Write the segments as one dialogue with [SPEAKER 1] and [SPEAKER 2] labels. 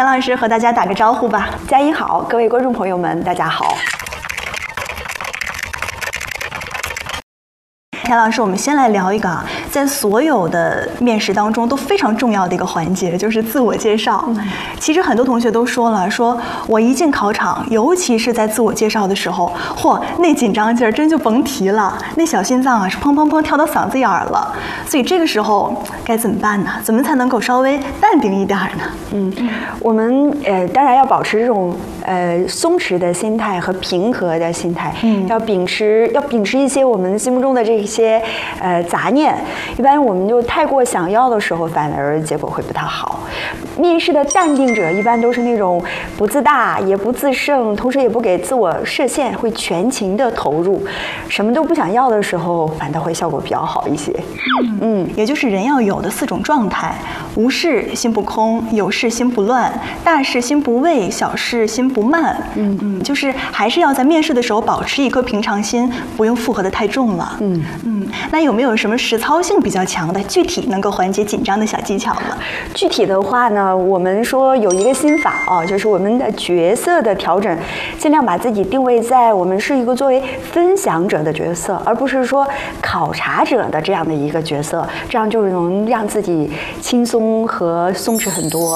[SPEAKER 1] 田老师和大家打个招呼吧。
[SPEAKER 2] 佳音好，各位观众朋友们，大家好。
[SPEAKER 1] 田老师，我们先来聊一个在所有的面试当中都非常重要的一个环节，就是自我介绍。其实很多同学都说了，说我一进考场，尤其是在自我介绍的时候，嚯，那紧张劲儿真就甭提了，那小心脏啊是砰砰砰跳到嗓子眼儿了。所以这个时候该怎么办呢？怎么才能够稍微淡定一点呢？
[SPEAKER 2] 我们当然要保持这种松弛的心态和平和的心态，要秉持一些我们心目中的这些杂念。一般我们就太过想要的时候，反而结果会不太好。面试的淡定者一般都是那种不自大也不自胜，同时也不给自我设限，会全情的投入，什么都不想要的时候，反倒会效果比较好一些。
[SPEAKER 1] 也就是人要有的4种状态：无事心不空，有事心不乱，大事心不畏，小事心不慢。就是还是要在面试的时候保持一颗平常心，不用负荷的太重了。那有没有什么实操性比较强的、具体能够缓解紧张的小技巧呢？
[SPEAKER 2] 具体的话呢，我们说有一个心法啊，就是我们的角色的调整，尽量把自己定位在我们是一个作为分享者的角色，而不是说考察者的这样的一个角色，这样就能让自己轻松和松弛很多。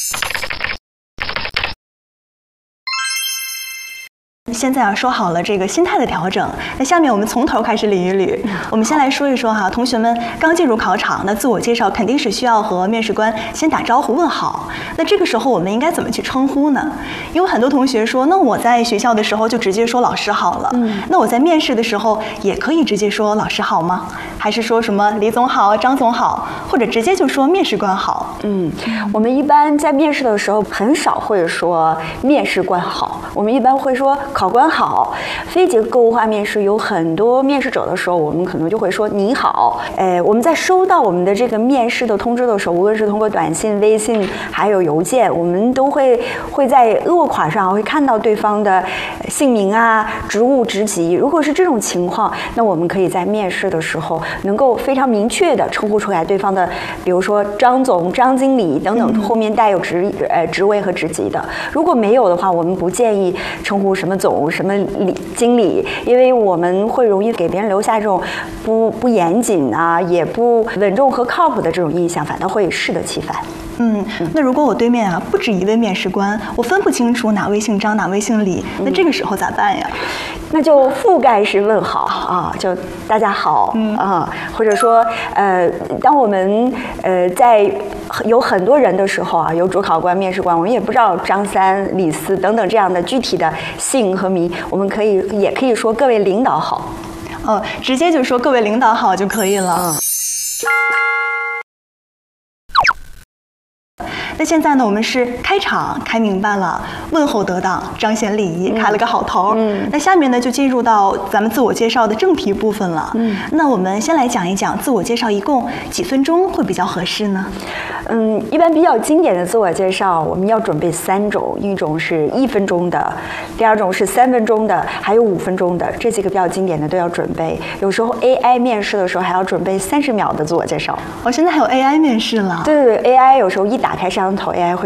[SPEAKER 1] 现在说好了这个心态的调整，那下面我们从头开始捋一捋。我们先来说一说哈，同学们刚进入考场，那自我介绍肯定是需要和面试官先打招呼问好。那这个时候我们应该怎么去称呼呢？因为很多同学说，那我在学校的时候就直接说老师好了。那我在面试的时候也可以直接说老师好吗？还是说什么李总好、张总好，或者直接就说面试官好？
[SPEAKER 2] 我们一般在面试的时候很少会说面试官好，我们一般会说考官好。非结构化面试有很多面试者的时候，我们可能就会说你好。我们在收到我们的这个面试的通知的时候，无论是通过短信、微信还有邮件，我们都会在落款上会看到对方的姓名啊、职务、职级。如果是这种情况，那我们可以在面试的时候能够非常明确的称呼出来对方的，比如说张总、张经理等等，后面带有职位和职级的。如果没有的话，我们不建议称呼什么总、什么经理，因为我们会容易给别人留下这种不严谨啊，也不稳重和靠谱的这种印象，反倒会适得其反。
[SPEAKER 1] 那如果我对面不止一位面试官，我分不清楚哪位姓张哪位姓李，那这个时候咋办呀？
[SPEAKER 2] 那就覆盖式问好啊，就大家好或者说当我们在有很多人的时候啊，有主考官、面试官，我们也不知道张三、李四等等这样的具体的姓和名，我们也可以说各位领导好。
[SPEAKER 1] 直接就说各位领导好就可以了。那现在呢，我们是开场开明白了，问候得当，彰显礼仪，开了个好头。那下面呢就进入到咱们自我介绍的正题部分了。那我们先来讲一讲自我介绍一共几分钟会比较合适呢？
[SPEAKER 2] 一般比较经典的自我介绍，我们要准备3种，一种是1分钟的，第二种是3分钟的，还有5分钟的，这几个比较经典的都要准备。有时候 AI 面试的时候还要准备30秒的自我介绍。
[SPEAKER 1] 现在还有 AI 面试了？
[SPEAKER 2] 对，AI 有时候一打开摄像头 ，AI 会